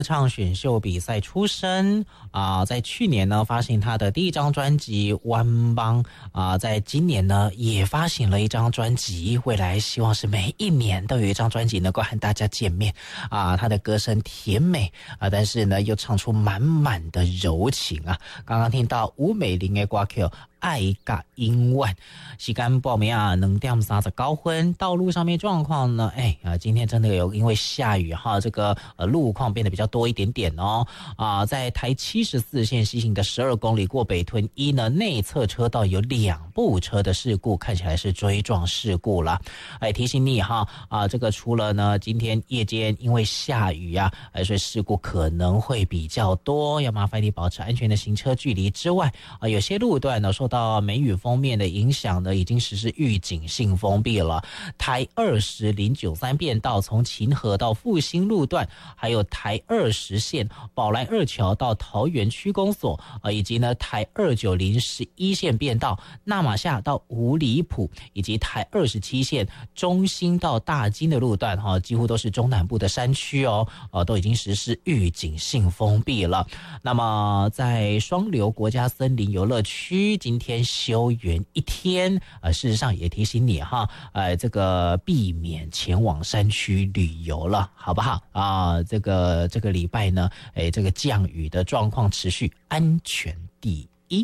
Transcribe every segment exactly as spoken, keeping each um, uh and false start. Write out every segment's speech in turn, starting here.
唱选秀比赛出身啊、呃，在去年呢发行他的第一张专辑《弯邦》啊，在今年呢也发行了一张专辑，未来希望是每一年都有一张专辑能够和大家见面啊。他的歌声甜美啊，但是呢又唱出满满的柔情啊。刚刚听到吴美玲的歌曲爱甲英万，时间报名啊，两点三十九分。道路上面状况呢？哎啊，今天真的有因为下雨哈，这个呃路况变得比较多一点点哦。啊，在台七十四线西行的十二公里过北屯一呢，内侧车道有两部车的事故，看起来是追撞事故了。哎，提醒你哈啊，这个除了呢今天夜间因为下雨啊，哎，所以事故可能会比较多，要麻烦你保持安全的行车距离之外啊，有些路段呢受到梅雨锋面的影响呢，已经实施预警性封闭了。台二十零九三变道从勤和到复兴路段，还有台二十线宝来二桥到桃园区公所啊，以及呢台二九零十一线变道纳马夏到五里埔，以及台二十七线中兴到大金的路段哈，几乎都是中南部的山区哦，呃，都已经实施预警性封闭了。那么在双流国家森林游乐区，今天休园一天，呃，事实上也提醒你哈，呃，这个避免前往山区旅游了，好不好啊？这个这个礼拜呢，哎，这个降雨的状况持续，安全第一。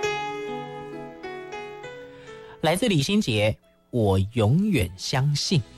来自李心洁，我永远相信。